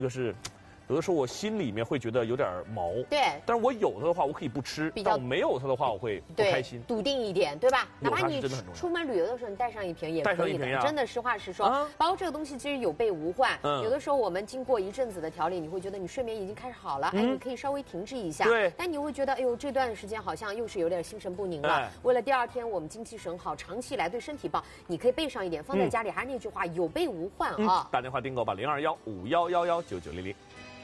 这个是。有的时候我心里面会觉得有点毛， 对。 但是我有它的话，我可以不吃；但我没有它的话，我会不开心。 笃定一点，对吧？哪怕你出门旅游的时候，你带上一瓶也可以的。真的，实话实说，包括这个东西其实有备无患。有的时候我们经过一阵子的调理，你会觉得你睡眠已经开始好了，哎，你可以稍微停滞一下。 对。 但你会觉得，哎呦，这段时间好像又是有点心神不宁了。为了第二天我们精气神好，长期以来对身体棒，你可以备上一点，放在家里。还是那句话，有备无患啊。 打电话订购吧，0215119900。